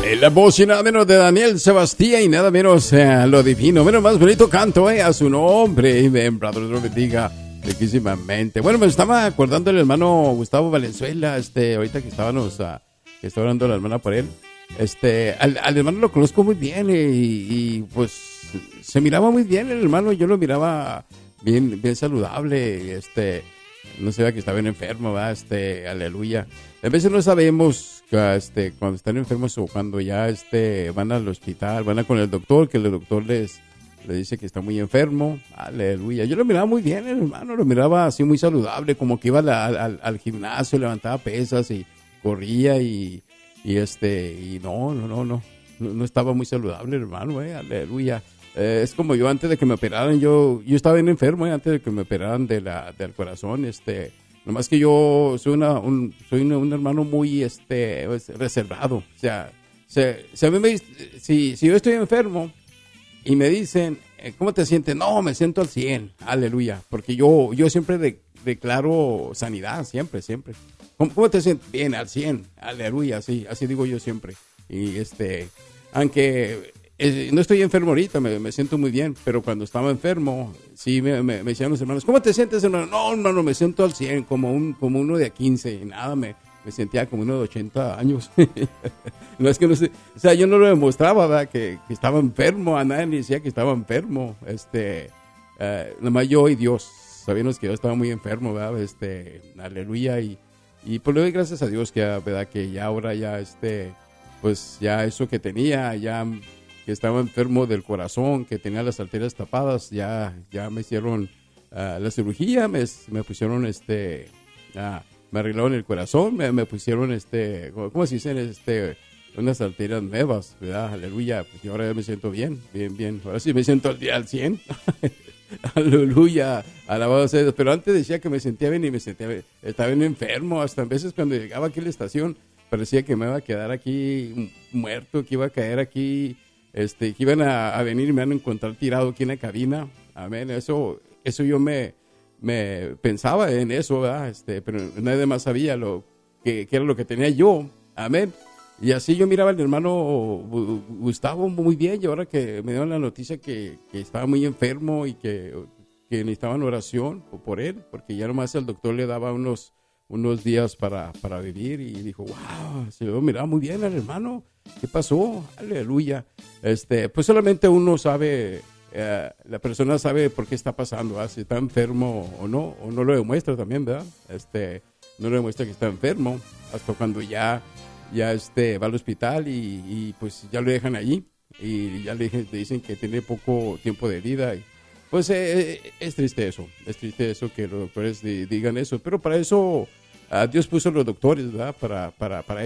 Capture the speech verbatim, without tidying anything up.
En la voz y nada menos de Daniel Sebastián y nada menos eh, lo divino, menos más bonito canto eh, a su nombre. Y ven, Dios lo bendiga riquísimamente. Bueno, me estaba acordando del hermano Gustavo Valenzuela, este, ahorita que estábamos, uh, que estaba orando la hermana por él. Este, al, al hermano lo conozco muy bien eh, y, y pues se miraba muy bien el hermano, yo lo miraba bien, bien saludable, este, no sé que estaba bien enfermo, ¿verdad? Este, aleluya. A veces no sabemos este, cuando están enfermos o cuando ya este, van al hospital, van a con el doctor, que el doctor les, les dice que está muy enfermo, aleluya. Yo lo miraba muy bien, el hermano, lo miraba así muy saludable, como que iba al, al, al gimnasio, levantaba pesas y corría y, y este, y no, no, no, no, no, no estaba muy saludable, hermano, eh, aleluya. Eh, es como yo antes de que me operaran, yo, yo estaba bien enfermo, eh, antes de que me operaran de la, del corazón, este, nomás que yo soy una, un, soy un, un hermano muy, este, reservado, o sea, se, se a mí me, si, si yo estoy enfermo y me dicen, ¿cómo te sientes? No, me siento al cien, aleluya, porque yo, yo siempre de, declaro sanidad, siempre, siempre. ¿Cómo, cómo te sientes? Bien, al cien, aleluya, así, así digo yo siempre, y este, aunque Eh, no estoy enfermo ahorita, me, me siento muy bien, pero cuando estaba enfermo, sí me, me, me decían los hermanos, ¿cómo te sientes, hermano? No, hermano, me siento al cien, como, un, como uno de quince, y nada, me, me sentía como uno de ochenta años. No es que no sé, o sea, yo no lo demostraba, ¿verdad? Que, que estaba enfermo, a nadie me decía que estaba enfermo, este, uh, nomás yo y Dios, sabíamos que yo estaba muy enfermo, ¿verdad? Este, aleluya, y, y pues le doy gracias a Dios que, ¿verdad? Que ya ahora ya, este, pues ya eso que tenía, ya que estaba enfermo del corazón, que tenía las arterias tapadas, ya, ya me hicieron uh, la cirugía, me, me pusieron este, uh, me arreglaron el corazón, me, me pusieron este, ¿cómo se dicen? Este, unas arterias nuevas, ¿verdad? Aleluya, pues y ahora ya me siento bien, bien, bien, ahora sí me siento al día al cien, aleluya, alabado sea Dios, pero antes decía que me sentía bien y me sentía bien, estaba bien enfermo, hasta a veces cuando llegaba aquí a la estación, parecía que me iba a quedar aquí muerto, que iba a caer aquí, Este, que iban a, a venir y me van a encontrar tirado aquí en la cabina, amén, eso, eso yo me, me pensaba en eso, ¿verdad? Este, pero nadie más sabía lo que, que era lo que tenía yo, amén, y así yo miraba al hermano Gustavo muy bien, y ahora que me dieron la noticia que, que estaba muy enfermo y que, que necesitaban oración por él, porque ya nomás el doctor le daba unos unos días para, para vivir, y dijo, wow, se lo miraba muy bien al hermano, ¿qué pasó? Aleluya. Este, pues solamente uno sabe, eh, la persona sabe por qué está pasando, ¿verdad? Si está enfermo o no, o no lo demuestra también, ¿verdad? Este, no lo demuestra que está enfermo, hasta cuando ya, ya este, va al hospital y, y pues ya lo dejan allí, y ya le, le dicen que tiene poco tiempo de vida, y pues eh, es triste eso, es triste eso que los doctores digan eso, pero para eso uh, Dios puso los doctores, ¿verdad? Para, para, para